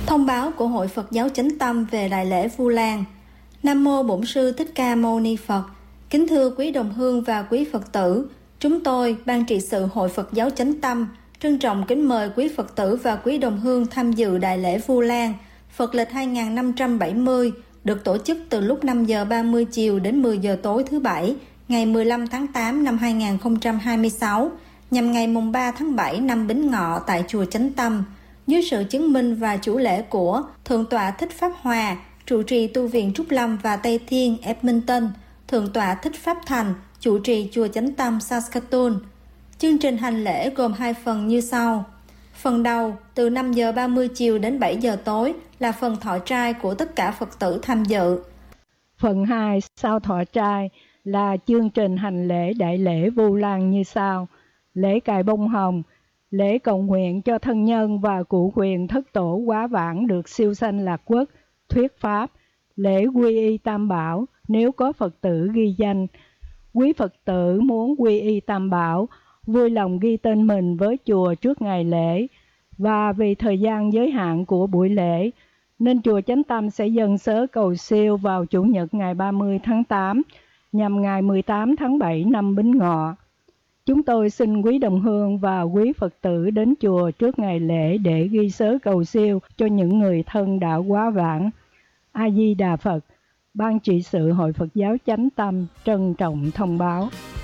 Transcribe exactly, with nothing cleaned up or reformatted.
Thông báo của Hội Phật giáo Chánh Tâm về Đại lễ Vu Lan. Nam mô Bổn Sư Thích Ca Mâu Ni Phật. Kính thưa quý đồng hương và quý Phật tử, chúng tôi, Ban trị sự Hội Phật giáo Chánh Tâm, trân trọng kính mời quý Phật tử và quý đồng hương tham dự Đại lễ Vu Lan, Phật lịch hai nghìn năm trăm bảy mươi, được tổ chức từ lúc năm giờ ba mươi chiều đến mười giờ tối thứ Bảy, ngày mười lăm tháng tám năm hai nghìn không trăm hai mươi sáu, nhằm ngày mùng ba tháng bảy năm Bính Ngọ tại Chùa Chánh Tâm, dưới sự chứng minh và chủ lễ của Thượng tọa Thích Pháp Hòa, trụ trì tu viện Trúc Lâm và Tây Thiên Edmonton, Thượng tọa Thích Pháp Thành, trụ trì Chùa Chánh Tâm Saskatoon. Chương trình hành lễ gồm hai phần như sau. Phần đầu, từ năm giờ ba mươi chiều đến bảy giờ tối, là phần thọ trai của tất cả Phật tử tham dự. Phần hai, sau thọ trai, là chương trình hành lễ Đại lễ Vu Lan như sau. Lễ cài bông hồng, lễ cầu nguyện cho thân nhân và cụ quyền thất tổ quá vãng được siêu sanh lạc quốc, thuyết pháp, lễ quy y tam bảo nếu có Phật tử ghi danh. Quý Phật tử muốn quy y tam bảo, vui lòng ghi tên mình với chùa trước ngày lễ, và vì thời gian giới hạn của buổi lễ, nên Chùa Chánh Tâm sẽ dâng sớ cầu siêu vào Chủ nhật ngày ba mươi tháng tám, nhằm ngày mười tám tháng bảy năm Bính Ngọ. Chúng tôi xin quý đồng hương và quý Phật tử đến chùa trước ngày lễ để ghi sớ cầu siêu cho những người thân đã quá vãng. A Di Đà Phật. Ban trị sự Hội Phật giáo Chánh Tâm trân trọng thông báo.